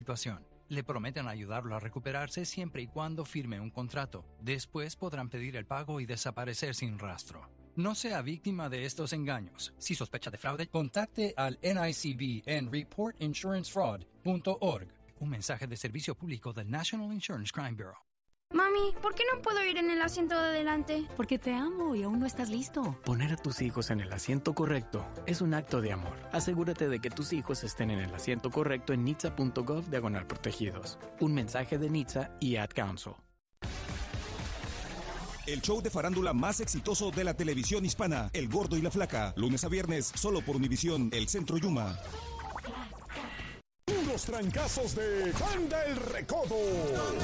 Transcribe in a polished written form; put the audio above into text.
situación. Le prometen ayudarlo a recuperarse siempre y cuando firme un contrato. Después podrán pedir el pago y desaparecer sin rastro. No sea víctima de estos engaños. Si sospecha de fraude, contacte al NICB en reportinsurancefraud.org. Un mensaje de servicio público del National Insurance Crime Bureau. Mami, ¿por qué no puedo ir en el asiento de adelante? Porque te amo y aún no estás listo. Poner a tus hijos en el asiento correcto es un acto de amor. Asegúrate de que tus hijos estén en el asiento correcto en nhtsa.gov/protegidos. Un mensaje de NHTSA y Ad Council. El show de farándula más exitoso de la televisión hispana, El Gordo y la Flaca. Lunes a viernes, solo por Univisión, El Centro Yuma. Los trancazos de Juan del Recodo.